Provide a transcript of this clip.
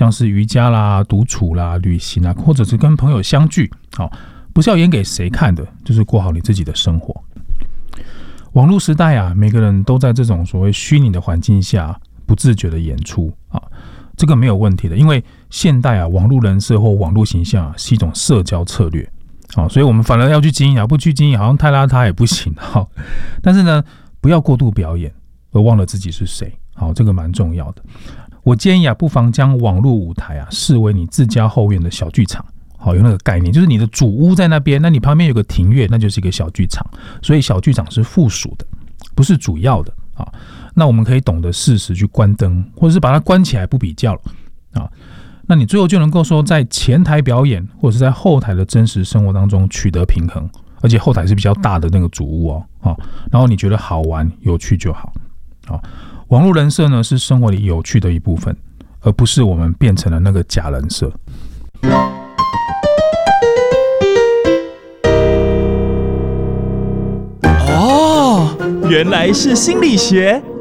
像是瑜伽啦、独处啦、旅行啦，或者是跟朋友相聚，不是要演给谁看的，就是过好你自己的生活。网络时代啊，每个人都在这种所谓虚拟的环境下不自觉的演出啊，这个没有问题的，因为现代啊，网络人设或网络形象啊是一种社交策略，所以我们反而要去经营啊，不去经营好像太邋遢也不行，但是呢，不要过度表演而忘了自己是谁，这个蛮重要的。我建议啊，不妨将网络舞台啊视为你自家后院的小剧场。有那个概念，就是你的主屋在那边，那你旁边有个庭院，那就是一个小剧场。所以小剧场是附属的，不是主要的啊。那我们可以懂得适时去关灯，或者是把它关起来，不比较了啊。那你最后就能够说，在前台表演或者是在后台的真实生活当中取得平衡，而且后台是比较大的那个主屋哦，然后你觉得好玩有趣就好。网络人设呢是生活里有趣的一部分，而不是我们变成了那个假人设。 原来是心理学，